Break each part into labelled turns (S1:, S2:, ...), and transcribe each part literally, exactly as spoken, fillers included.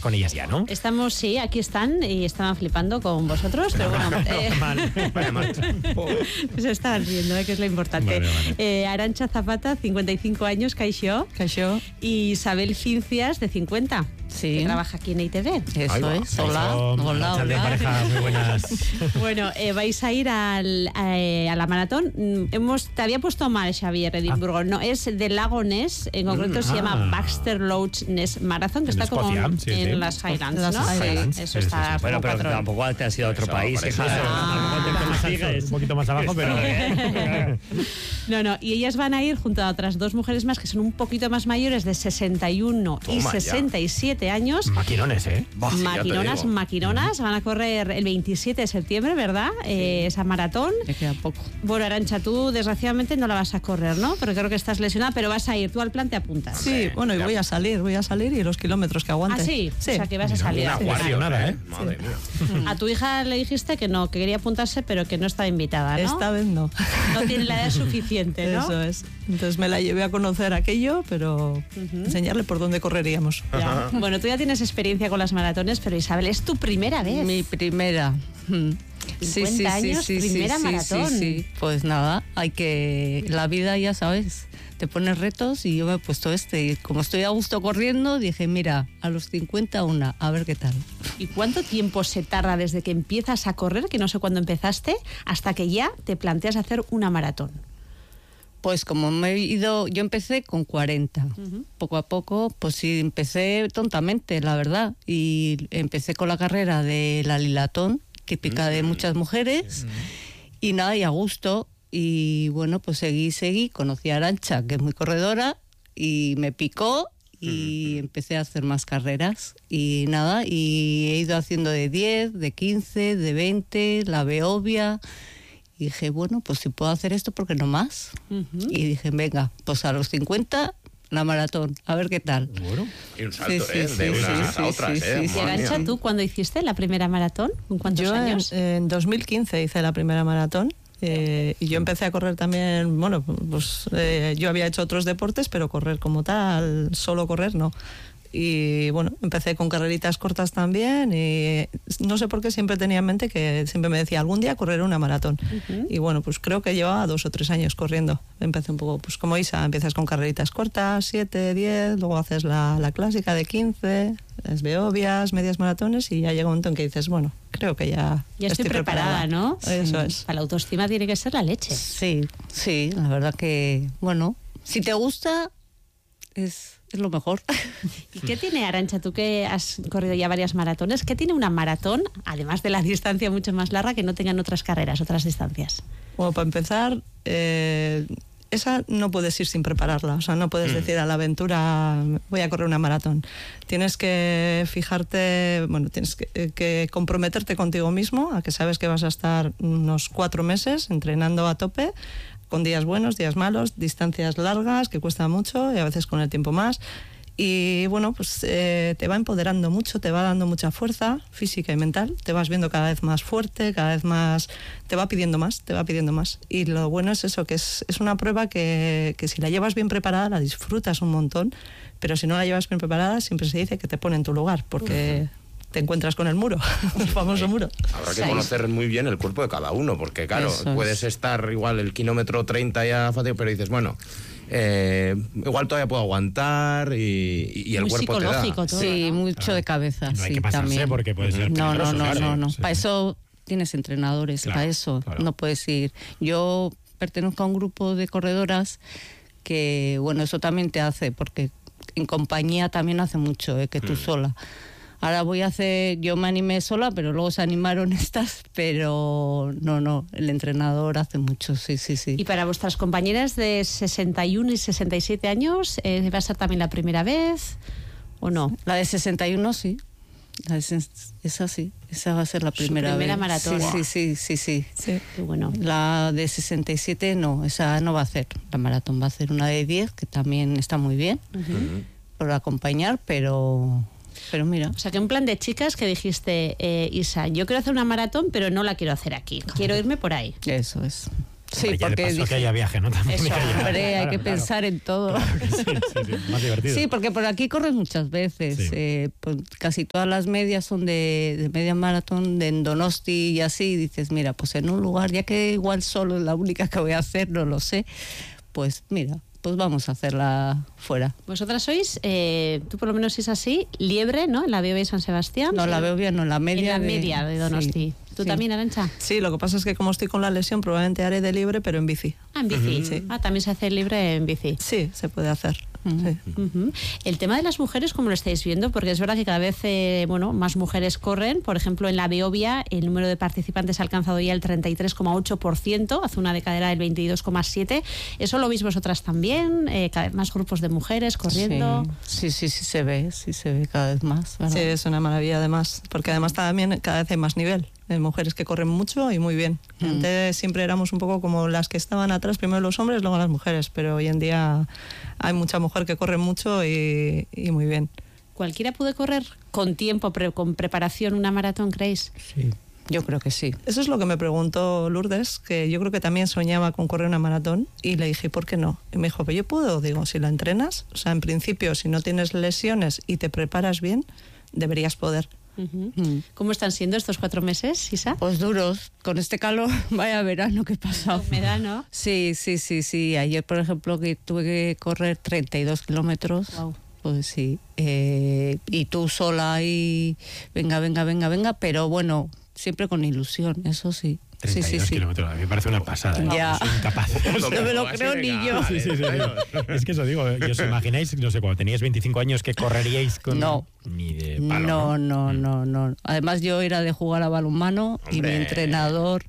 S1: con ellas ya, ¿no?
S2: Estamos, sí, aquí están y estaban flipando con vosotros, pero bueno, eh, se estaban riendo, eh, que es lo importante. Vale, vale. Eh, Arantxa Zapata, cincuenta y cinco años, Kaixo.
S3: Kaixo.
S2: Y Isabel Cincias, de cincuenta.
S3: Sí.
S2: Que trabaja aquí en E I T V.
S3: Eso es. Hola. Hola.
S1: Hola. Hola. Pareja, muy buenas.
S2: Bueno, eh, vais a ir al, a, a la maratón. Hemos, te había puesto mal, Xavier, Edimburgo. Ah. No, es del lago Ness, en concreto mm, se ah. llama Baxter Lodge Ness Marathon, que en está Escocia, como sí, en sí. las Highlands,
S3: las
S2: ¿no?
S3: Highlands.
S2: Sí, eso
S4: sí,
S2: está
S4: sí, sí. Bueno, pero
S2: patrón.
S4: tampoco te has ido a otro
S1: eso,
S4: país.
S1: Eso,
S4: eso,
S1: ah. Un poquito más abajo, pero...
S2: No, no, y ellas van a ir junto a otras dos mujeres más que son un poquito más mayores, de sesenta y uno Toma, y sesenta y siete ya. años.
S1: Maquinones, ¿eh?
S2: Bah, maquinonas, sí, maquinonas. Van a correr el veintisiete de septiembre, ¿verdad? Sí. Eh, esa maratón.
S3: Me queda poco.
S2: Bueno, Arantxa, tú desgraciadamente no la vas a correr, ¿no? Porque creo que estás lesionada, pero vas a ir. Tú al plan te apuntas.
S3: Sí, bueno, y voy a salir, voy a salir y los kilómetros que aguante.
S2: Ah, sí, sí. O sea, que vas a salir.
S1: Una guardia, nada, ¿eh?
S4: Madre mía.
S2: A tu hija le dijiste que no, que quería apuntarse, pero que no estaba invitada, ¿no?
S3: Esta vez no.
S2: No tiene la edad suficiente, ¿no?
S3: Eso es. Entonces me la llevé a conocer aquello, pero uh-huh. enseñarle por dónde correríamos.
S2: Ya. Bueno, tú ya tienes experiencia con las maratones, pero Isabel, es tu primera vez.
S3: Mi primera.
S2: cincuenta sí, sí, años,
S3: sí, sí,
S2: primera
S3: sí,
S2: maratón.
S3: Sí, sí. Pues nada, hay que... La vida, ya sabes, te pones retos y yo me he puesto este. Y como estoy a gusto corriendo, dije, mira, a los cincuenta una, a ver qué tal.
S2: ¿Y cuánto tiempo se tarda desde que empiezas a correr, que no sé cuándo empezaste, hasta que ya te planteas hacer una maratón?
S3: Pues como me he ido, yo empecé con cuarenta. Uh-huh. Poco a poco, pues sí, empecé tontamente, la verdad. Y empecé con la carrera de la Lilatón, típica uh-huh. de muchas mujeres. Uh-huh. Y nada, y a gusto. Y bueno, pues seguí, seguí. Conocí a Arantxa, que es muy corredora, y me picó. Y uh-huh. empecé a hacer más carreras. Y nada, y he ido haciendo de diez, de quince, de veinte, la Beovia. Y dije, bueno, pues si puedo hacer esto, ¿por qué no más? Uh-huh. Y dije, venga, pues a los cincuenta, la maratón, a ver qué tal.
S1: Bueno.
S4: Y un salto,
S3: sí,
S4: ¿eh?
S3: sí,
S4: de
S3: sí,
S4: unas
S3: sí,
S4: a otras,
S3: sí,
S4: ¿eh?
S3: sí,
S2: y Arantxa, ¿tú cuándo hiciste la primera maratón? ¿Con cuántos
S3: yo
S2: años?
S3: En, en dos mil quince hice la primera maratón. Eh, y yo empecé a correr también, bueno, pues eh, yo había hecho otros deportes, pero correr como tal, solo correr, no. Y bueno, empecé con carreritas cortas también y no sé por qué siempre tenía en mente que siempre me decía algún día correr una maratón. Uh-huh. Y bueno, pues creo que llevaba dos o tres años corriendo. Empecé un poco, pues como Isa, empiezas con carreritas cortas, siete, diez, luego haces la, la clásica de quince, las beovias, medias maratones y ya llega un momento en que dices, bueno, creo que ya,
S2: ya estoy, estoy preparada, preparada, ¿no?
S3: Eso
S2: sí.
S3: es.
S2: Para la autoestima tiene que ser la leche.
S3: Sí, sí, la verdad que, bueno, si te gusta, es... es lo mejor.
S2: ¿Y qué tiene, Arantxa, tú que has corrido ya varias maratones, qué tiene una maratón, además de la distancia mucho más larga, que no tengan otras carreras, otras distancias?
S3: Bueno, para empezar, eh, esa no puedes ir sin prepararla, o sea, no puedes mm. decir a la aventura voy a correr una maratón. Tienes que fijarte, bueno, tienes que, que comprometerte contigo mismo, a que sabes que vas a estar unos cuatro meses entrenando a tope, con días buenos, días malos, distancias largas que cuesta mucho y a veces con el tiempo más. Y bueno, pues eh, te va empoderando mucho, te va dando mucha fuerza física y mental, te vas viendo cada vez más fuerte, cada vez más, te va pidiendo más, te va pidiendo más. Y lo bueno es eso, que es, es una prueba que, que si la llevas bien preparada la disfrutas un montón, pero si no la llevas bien preparada siempre se dice que te pone en tu lugar, porque... Uh-huh. te encuentras con el muro, el famoso muro.
S4: Habrá que conocer muy bien el cuerpo de cada uno, porque claro, Eso puedes es. estar igual el kilómetro treinta ya fácil, pero dices, bueno, eh, igual todavía puedo aguantar y, y el
S2: muy
S4: cuerpo te da.
S2: Todo,
S3: sí,
S2: ¿no?
S3: mucho
S1: ah,
S3: de cabeza.
S1: No
S3: sí,
S1: hay que pasarse
S3: también.
S1: porque puede ser
S3: No, no, no, no, no.
S1: Sí.
S3: Para eso tienes entrenadores,
S1: claro,
S3: para eso
S1: claro.
S3: no puedes ir. Yo pertenezco a un grupo de corredoras que, bueno, eso también te hace, porque en compañía también hace mucho, eh, que tú mm. sola. Ahora voy a hacer, yo me animé sola, pero luego se animaron estas, pero no, no, el entrenador hace mucho, sí, sí, sí.
S2: Y para vuestras compañeras de sesenta y uno y sesenta y siete años, eh, ¿va a ser también la primera vez o no?
S3: La de sesenta y uno sí, la de ses- esa sí, esa va a ser la primera,
S2: Su primera
S3: vez.
S2: maratón.
S3: Sí, sí, sí, sí, sí.
S2: sí. Qué bueno.
S3: La de sesenta y siete no, esa no va a hacer la maratón, va a hacer una de diez, que también está muy bien, uh-huh. por acompañar, pero... Pero mira.
S2: O sea, que un plan de chicas que dijiste, eh, Isa, yo quiero hacer una maratón, pero no la quiero hacer aquí. Quiero irme por ahí.
S3: Eso es. Sí,
S1: Hombre, ya
S3: porque
S1: de paso
S3: dije,
S1: que haya viaje, ¿no? También
S3: eso,
S1: que haya-
S3: hombre, hay
S1: claro,
S3: que
S1: claro.
S3: pensar en todo.
S1: Claro que sí, sí, sí, más divertido.
S3: Sí, porque por aquí corres muchas veces.
S1: Sí.
S3: eh, pues casi todas las medias son de, de media maratón, de en Donosti y así. Y dices, mira, pues en un lugar, ya que igual solo es la única que voy a hacer, no lo sé, pues mira, pues vamos a hacerla fuera.
S2: Vosotras sois, eh, tú por lo menos es así, Liebre, ¿no? En la B O B San Sebastián.
S3: No la veo bien, no, en la media.
S2: En la
S3: de-
S2: media de Donosti.
S3: sí,
S2: ¿Tú
S3: sí.
S2: también, Arantxa?
S3: Sí, lo que pasa es que como estoy con la lesión, probablemente haré de libre, pero en bici.
S2: Ah, en bici.
S3: Sí.
S2: Ah, también se hace libre en bici.
S3: Sí, se puede hacer. Sí.
S2: Ujú. El tema de las mujeres, ¿cómo lo estáis viendo? Porque es verdad que cada vez eh, bueno, más mujeres corren. Por ejemplo, en la Beovia el número de participantes ha alcanzado ya el treinta y tres coma ocho por ciento, hace una década era el veintidós coma siete por ciento. ¿Eso lo veis vosotras también? Eh, cada vez más grupos de mujeres corriendo.
S3: Sí, sí, sí, sí se ve, sí se ve cada vez más. ¿verdad?
S5: Sí, es una maravilla además, porque además también cada vez hay más nivel. Hay mujeres que corren mucho y muy bien.
S3: Mm.
S5: Antes siempre éramos un poco como las que estaban atrás, primero los hombres, luego las mujeres, pero hoy en día hay mucha mujer que corre mucho y, y muy bien.
S2: ¿Cualquiera puede correr con tiempo, pre- con preparación, una maratón, creéis?
S3: Sí, yo creo que sí.
S5: Eso es lo que me preguntó Lourdes, que yo creo que también soñaba con correr una maratón, y le dije, ¿por qué no? Y me dijo, pero yo puedo. Digo, si la entrenas, o sea, en principio, si no tienes lesiones y te preparas bien, deberías poder.
S2: Ujú.
S3: Mm.
S2: ¿Cómo están siendo estos cuatro meses, Isa?
S3: Pues duros, con este calor, vaya verano que he pasado.
S2: Humedad, ¿no?
S3: Sí, sí, sí, sí. Ayer, por ejemplo, que tuve que correr treinta y dos kilómetros.
S2: Wow.
S3: Pues sí. Eh, y tú sola y venga, venga, venga, venga, pero bueno, siempre con ilusión, eso sí. Sí,
S1: treinta y
S3: sí,
S1: dos
S3: sí.
S1: kilómetros, a mí me parece una pasada. ¿eh?
S3: Ya.
S1: Soy incapaz.
S3: No me lo creo ni yo.
S1: Sí, sí, sí, sí. Es que eso digo, ¿y os imagináis, no sé, cuando teníais veinticinco años que correríais con...
S3: No.
S1: Ni de palo,
S3: No, no, no, no. Además yo era de jugar a balonmano y mi
S4: Hombre.
S3: entrenador,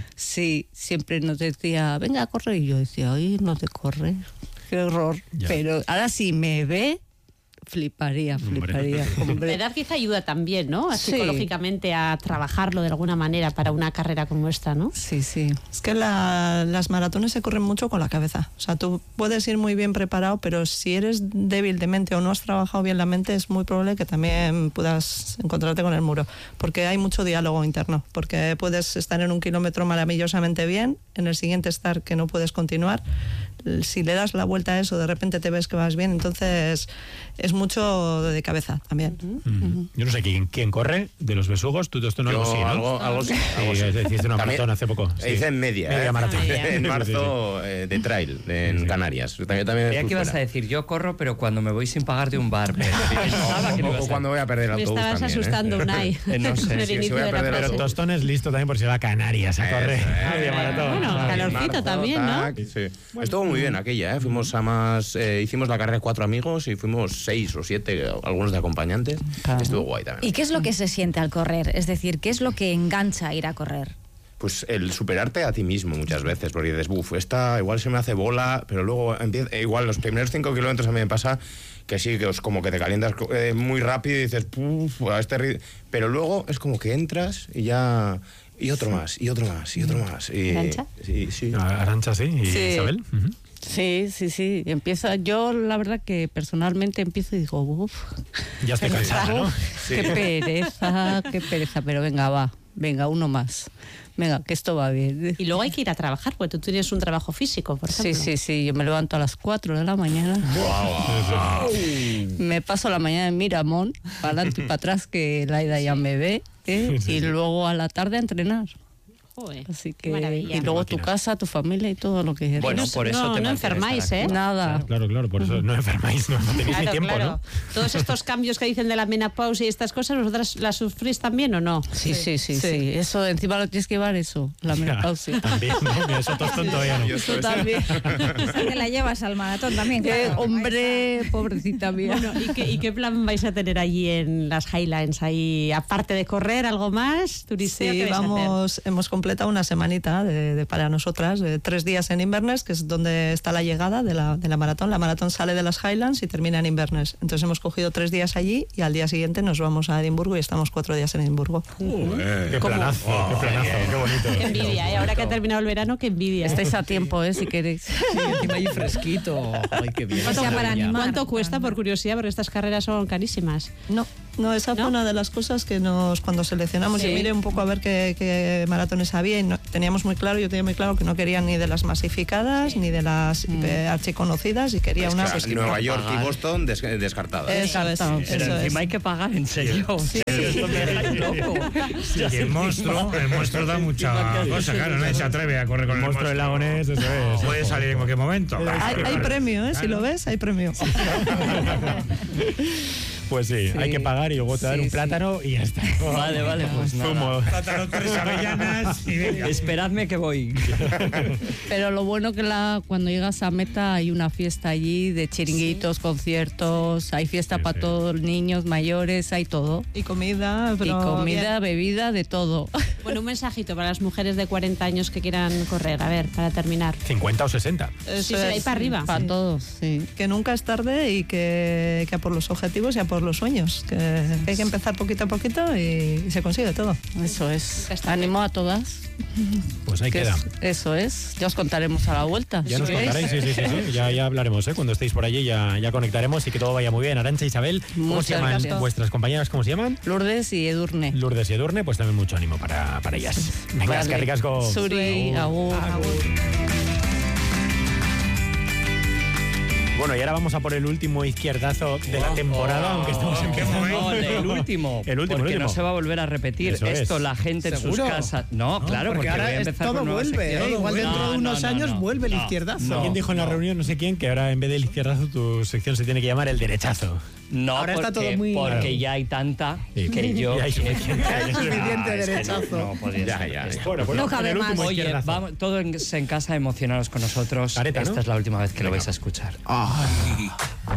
S3: sí, siempre nos decía, venga a correr. Y yo decía, ay, no te corres, qué horror.
S1: Ya.
S3: Pero ahora si me ve, fliparía,
S1: Hombre.
S3: fliparía.
S2: La
S3: hombre.
S2: edad quizá ayuda también, ¿no?
S3: Sí.
S2: Psicológicamente a trabajarlo de alguna manera para una carrera como esta, ¿no?
S3: Sí, sí.
S5: Es que la- las maratones se corren mucho con la cabeza. O sea, tú puedes ir muy bien preparado, pero si eres débil de mente o no has trabajado bien la mente, es muy probable que también puedas encontrarte con el muro. Porque hay mucho diálogo interno. Porque puedes estar en un kilómetro maravillosamente bien, en el siguiente estar que no puedes continuar. Si le das la vuelta a eso, de repente te ves que vas bien. Entonces, es mucho de cabeza también.
S1: Mm. Yo no sé, ¿quién, quién corre de los besugos? Tú esto no
S4: Yo
S1: algo sí, ¿no?
S4: algo, algo sí.
S1: Sí,
S4: algo sí.
S1: hiciste una
S4: También-
S1: maratón hace poco. Sí.
S4: Hice en media.
S1: Media
S4: ¿eh?
S1: maratón.
S2: Ah, ya.
S4: En
S1: Sí,
S4: marzo eh, de trail, en
S1: Sí, sí.
S4: Canarias. También, también
S6: Creía
S4: fui
S6: que ibas a
S4: fuera.
S6: decir, yo corro, pero cuando me voy sin pagar de un bar. Pero pensaba que
S4: O,
S6: no
S4: o
S6: ibas a-
S4: cuando voy a perder el
S2: Me
S4: autobús
S2: estabas
S4: también, ¿eh?
S2: asustando, Unai.
S6: Eh, no sé,
S2: Con el
S4: sí, sí,
S2: inicio
S4: voy a
S2: de la
S4: perder el
S2: frase.
S1: Pero Tostón es listo también por si va a Canarias a
S4: Eso,
S1: correr.
S4: ¿eh?
S1: Media maratón.
S2: Bueno,
S1: Vale.
S2: calorcito
S4: Marzo,
S2: también, ¿no?
S4: tac, sí. Estuvo muy bien aquella, ¿eh? Fuimos a más... eh, hicimos la carrera cuatro amigos y fuimos seis o siete, algunos de acompañantes.
S3: Claro.
S4: Estuvo guay también.
S7: ¿Y qué es lo que se siente al correr? Es decir, ¿qué es lo que engancha a ir a correr?
S4: Pues el superarte a ti mismo muchas veces, porque dices, buf, esta igual se me hace bola, pero luego empieza, igual los primeros cinco kilómetros a mí me pasa que sí, que os como que te calientas eh, muy rápido y dices, puf, a este ritmo, pero luego es como que entras y ya... Y otro más, y otro más, y otro más. Y,
S2: ¿Arantxa?
S4: sí, sí.
S1: Arantxa, sí. ¿Y
S3: Sí.
S1: Isabel? Ujú.
S3: Sí, sí, sí. Empieza, yo la verdad que personalmente empiezo y digo, uff,
S1: Ya estoy cansada, ¿no?
S3: qué pereza, qué pereza, pero venga, va, venga, uno más. Venga, que esto va bien.
S2: Y luego hay que ir a trabajar, porque tú tienes un trabajo físico, por
S3: Sí,
S2: ejemplo.
S3: sí, sí, yo me levanto a las cuatro de la mañana. Me paso la mañana en Miramón, para adelante y para atrás, que Laida ya me ve, ¿eh?
S1: Sí,
S3: y
S1: sí.
S3: luego a la tarde a entrenar.
S2: Joder,
S3: Así
S2: qué
S3: que,
S2: maravilla.
S3: y luego tu
S1: Máquinas.
S3: casa, tu familia y todo lo que es.
S6: Bueno,
S2: No-
S6: por eso
S2: no,
S6: te
S2: no
S6: mantienes
S2: enfermáis,
S6: tan
S2: ¿eh?
S6: activo.
S3: Nada.
S1: Claro, claro, por eso no enfermáis, no, no tenéis ni
S2: Claro,
S1: tiempo,
S2: claro.
S1: ¿no?
S2: Todos estos cambios que dicen de la menopausia y estas cosas, ¿vosotras las sufrís también o no?
S3: Sí, sí, sí, sí,
S5: Sí.
S3: Eso encima lo tienes que llevar eso, la menopausia.
S1: También, ¿no? Que eso Tostón todavía no.
S4: Yo
S3: Eso
S4: soy-
S3: también.
S7: O sea, que la llevas al maratón también,
S3: Eh,
S7: claro.
S3: hombre, pobrecita mía.
S2: Bueno, ¿y qué, ¿y qué plan vais a tener allí en las Highlands? Ahí, aparte de correr, algo más, turisteo, ¿qué
S5: Sí,
S2: vais a hacer?
S5: vamos, hemos completado una semanita de, de para nosotras, de tres días en Inverness, que es donde está la llegada de la, de la maratón. La maratón sale de las Highlands y termina en Inverness. Entonces hemos cogido tres días allí y al día siguiente nos vamos a Edimburgo y estamos cuatro días en Edimburgo.
S1: Qué planazo, qué planazo, qué bonito.
S2: Qué envidia, ¿eh? Ahora que ha terminado el verano, qué envidia. ¿eh?
S3: Estáis a tiempo, ¿eh? Si queréis.
S6: Sí, encima allí fresquito. Ay, qué bien.
S7: O sea, para animar.
S2: ¿Cuánto cuesta, por curiosidad? Porque estas carreras son carísimas.
S5: No,
S3: No, esa
S2: ¿No?
S3: fue una de las cosas que nos, cuando seleccionamos,
S2: Sí.
S3: yo miré un poco a ver qué, qué maratones había y no- teníamos muy claro, yo tenía muy claro que no quería ni de las masificadas, ni de las eh, archiconocidas y quería
S4: Es
S3: una...
S4: que
S6: pues que
S4: Nueva
S6: para
S4: York y
S6: pagar.
S4: Boston des- descartadas.
S3: Eso es,
S7: Descartado.
S3: eso
S6: Pero
S3: es.
S6: encima hay que pagar, en serio.
S3: Sí.
S6: Esto me dejáis loco.
S8: Y el monstruo, el monstruo da mucha cosa, claro, nadie se atreve a correr con
S1: El
S8: el
S1: monstruo del lago Ness, eso es.
S8: Puede salir en cualquier momento.
S3: Hay, hay premio, ¿eh? Si lo ves, hay premio.
S1: Pues sí, hay que pagar y luego te dan
S6: Sí,
S1: un
S6: sí.
S1: plátano y ya está.
S6: Vale, vale, pues nada.
S1: Zumo.
S8: Plátano, tres avellanas y venga.
S6: Esperadme que voy.
S9: Pero lo bueno que la, cuando llegas a meta hay una fiesta allí de chiringuitos, conciertos, hay fiesta
S1: Sí,
S9: para
S1: sí.
S9: todos, niños, mayores, hay todo.
S3: Y comida, pero
S9: y comida,
S3: bien.
S9: bebida, de todo.
S2: Bueno, un mensajito para las mujeres de cuarenta años que quieran correr, a ver, para terminar.
S1: cincuenta o sesenta.
S3: Eso
S2: Sí, sí, de ahí
S3: es.
S2: para arriba.
S9: Para todos, sí.
S3: Que nunca es tarde y que, que a por los objetivos y a por los sueños. Que hay que empezar poquito a poquito y, y se consigue todo.
S9: Eso es.
S2: Nunca está
S9: Animo a todas.
S1: Pues ahí
S9: que
S1: queda.
S9: es- eso es. Ya os contaremos a la vuelta.
S1: Ya nos
S9: ¿sí veis?
S1: contaréis, sí, sí, sí, sí. Ya, ya hablaremos, ¿eh? Cuando estéis por allí ya, ya conectaremos y que todo vaya muy bien. Arantxa, Isabel, ¿cómo
S9: Muchas
S1: se llaman
S9: gracias.
S1: vuestras compañeras? ¿Cómo se llaman?
S9: Lourdes y Edurne.
S1: Lourdes y Edurne, pues también mucho ánimo para, para ellas. Venga,
S9: Vale.
S1: es que ricasco.
S9: Suri, agur.
S1: Bueno, y ahora vamos a por el último izquierdazo de la temporada, aunque estamos
S6: Oh,
S1: empezando.
S6: no, el último.
S1: El último,
S6: porque
S1: el último.
S6: no se va a volver a repetir.
S1: Eso
S6: Esto,
S1: es.
S6: la gente en sus
S10: ¿Seguro?
S6: casas. No, claro,
S10: porque
S6: porque,
S10: ahora
S6: voy a
S10: es-
S6: empezar
S10: todo
S6: con nueva
S10: vuelve,
S6: sección.
S10: ¿eh? Igual dentro
S6: No,
S10: de unos
S6: no, no,
S10: años
S6: no.
S10: vuelve el
S6: No,
S10: izquierdazo.
S6: no.
S1: Alguien dijo en la reunión, no sé quién, que ahora en vez del izquierdazo tu sección se tiene que llamar el derechazo.
S6: No,
S10: Ahora está
S6: porque,
S10: todo muy-
S6: porque
S1: Claro.
S6: ya hay tanta
S1: Sí.
S6: que yo...
S1: Ya hay suficiente.
S10: Ya hay suficiente
S6: Ah, es que
S10: derechazo.
S6: No, no podía
S4: Ya,
S6: ser.
S4: ya, ya.
S1: Bueno, pues
S7: No
S1: vamos con
S7: cabe
S1: el último
S7: más.
S6: Oye,
S1: izquierdazo.
S6: vamos, todos en casa emocionaros con nosotros.
S1: Careta, ¿no?
S6: Esta es la última vez que lo vais a escuchar.